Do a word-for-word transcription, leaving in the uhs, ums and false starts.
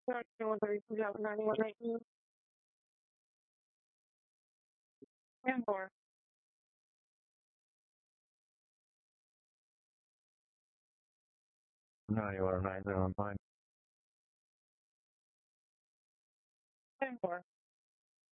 ninety-one thirty-two, ninety-one nineteen. ten four. ninety-one nine zero nine. ten four.